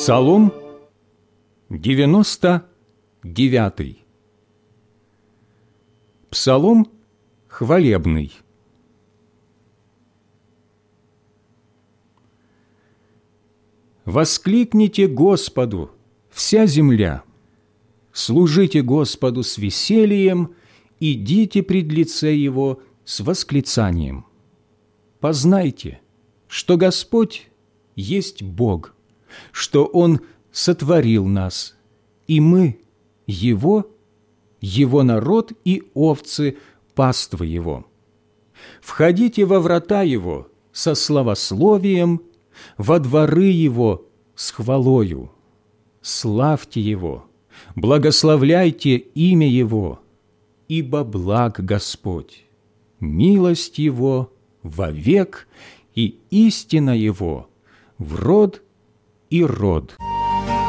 Псалом 99. Псалом хвалебный. Воскликните Господу, вся земля, служите Господу с весельем, идите пред лице Его с восклицанием. Познайте, что Господь есть Бог, что Он сотворил нас, и мы Его народ и овцы паства Его. Входите во врата Его со славословием, во дворы Его с хвалою. Славьте Его, благословляйте имя Его, ибо благ Господь, милость Его вовек, и истина Его в род и род.